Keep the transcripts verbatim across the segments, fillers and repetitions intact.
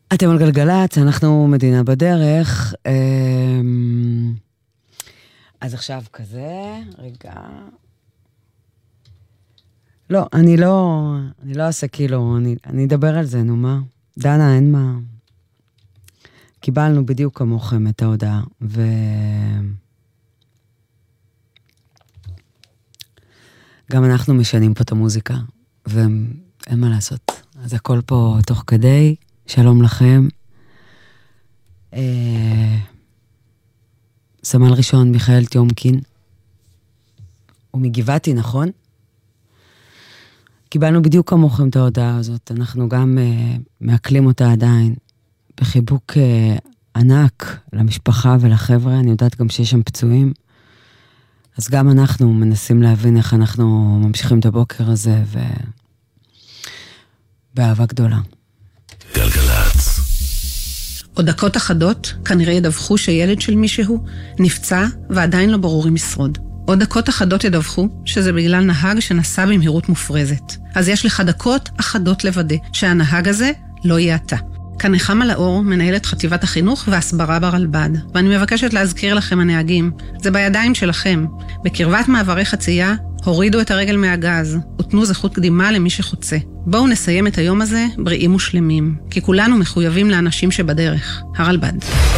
אתם על גלגלת, אנחנו מדינה בדרך. אז עכשיו כזה, רגע. לא, אני לא, אני לא אעשה כאילו, אני, אני אדבר על זה, נו מה? דנה, אין מה. קיבלנו בדיוק כמוכם את ההודעה, ו... גם אנחנו משנים פה את המוזיקה, ואין מה לעשות. אז הכל פה תוך כדי, שלום לכם. אה... סמל ראשון מיכאל תיומקין, הוא מגבעתי, נכון? קיבלנו בדיוק כמוכם את ההודעה הזאת, אנחנו גם אה, מעכלים אותה עדיין, בחיבוק אה, ענק למשפחה ולחבר'ה, אני יודעת גם שיש שם פצועים, אז גם אנחנו מנסים להבין איך אנחנו ממשיכים את הבוקר הזה, ו... באהבה גדולה. גלגלץ. עוד דקות אחדות כנראה ידווחו שילד של מישהו נפצע ועדיין לא ברור אם ישרוד. עוד דקות אחדות ידווחו שזה בגלל נהג שנסע במהירות מופרזת. אז יש לך דקות אחדות לוודא שהנהג הזה לא יהיה אתה. כאן נחמה לאור, מנהלת חטיבת החינוך והסברה ברלב"ד, ואני מבקשת להזכיר לכם הנהגים, זה בידיים שלכם. בקרבת מעברי חצייה, הורידו את הרגל מהגז, ותנו זכות קדימה למי שחוצה. בואו נסיים את היום הזה בריאים ושלמים, כי כולנו מחויבים לאנשים שבדרך. הרלב"ד.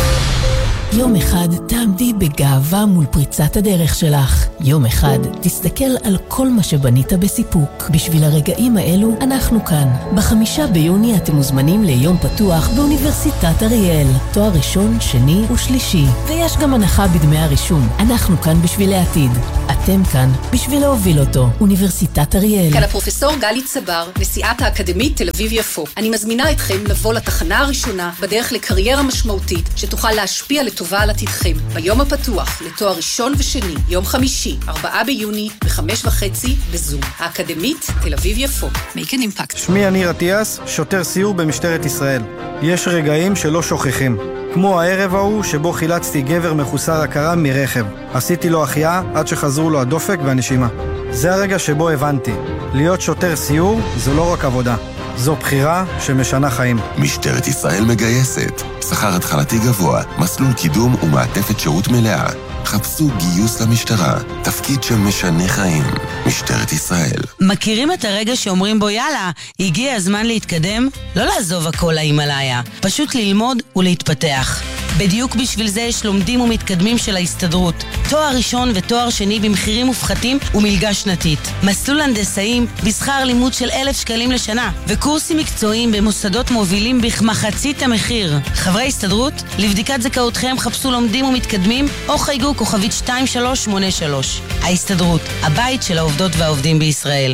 יום אחד תעמדי בגאווה מול פריצת הדרך שלך. יום אחד תסתכל על כל מה שבנית בסיפוק. בשביל הרגעים האלו אנחנו כאן. בחמישה ביוני אתם מוזמנים ליום פתוח באוניברסיטת אריאל. תואר ראשון, שני ושלישי. ויש גם הנחה בדמי הרישום. אנחנו כאן בשביל העתיד. אתם כאן בשביל להוביל אותו. אוניברסיטת אריאל. כאן הפרופסור גלי צבר, נשיאת האקדמית תל אביב יפו. אני מזמינה אתכם לבוא לתחנה הראשונה בדרך לקריירה משמעותית שתוכל להשפיע לטובה על עתידכם. ביום הפתוח לתואר ראשון ושני, יום חמישי, ארבעה ביוני, בחמש וחצי, בזום. האקדמית תל אביב יפו. Make an impact. שמי אני רטיאס, שוטר סיור במשטרת ישראל. יש רגעים שלא שוכחים. כמו הערב ההוא שבו חילצתי גבר מחוסר הכרה מרכב. עשיתי לו החייאה עד שחזרו לו הדופק והנשימה. זה הרגע שבו הבנתי. להיות שוטר סיור זו לא רק עבודה. זו בחירה שמשנה חיים. משטרת ישראל מגייסת. שכר התחלתי גבוה, מסלול קידום ומעטפת שירות מלאה. חפשו גיוס למשטרה, תפקיד שמשנה חיים. משטרת ישראל. מכירים את הרגע שאומרים בו יאללה, הגיע הזמן להתקדם? לא לעזוב הכל להימלאיה, פשוט ללמוד ולהתפתח. בדיוק בשביל זה יש לומדים ומתקדמים של ההסתדרות. תואר ראשון ותואר שני במחירים מופחתים ומלגה שנתית. מסלול הנדסאים בשכר לימוד של אלף שקלים לשנה, וקורסים מקצועיים במוסדות מובילים בכמחצית המחיר. חברי הסתדרות, לבדיקת זכאותכם חפשו לומדים ומתקדמים או חייגו כוכבית שתיים שלוש שמונה שלוש. ההסתדרות, הבית של העובדות והעובדים בישראל.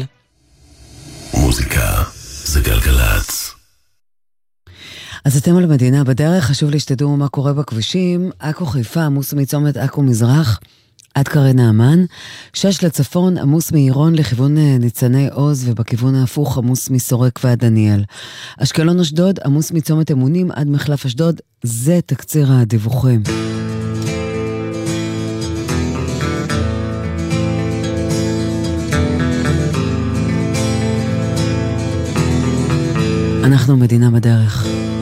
מוזיקה זה גלגלץ. אז אתם על מדינה בדרך, חשוב לי שתדעו מה קורה בכבישים. עכו חיפה, עמוס מצומת עכו מזרח, עד קרי נעמן. שש לצפון, עמוס מעירון לכיוון ניצני עוז, ובכיוון ההפוך עמוס מסורק ועד דניאל. אשקלון אשדוד, עמוס מצומת אמונים עד מחלף אשדוד. זה תקציר הדיווחים. אנחנו מדינה בדרך.